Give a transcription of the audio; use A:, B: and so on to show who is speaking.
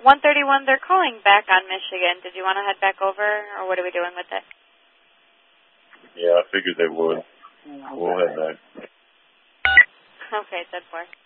A: 131, they're calling back on Michigan. Did you want to head back over, or what are we doing with it?
B: Yeah, I figured they would. We'll head back.
A: Okay, 10-4.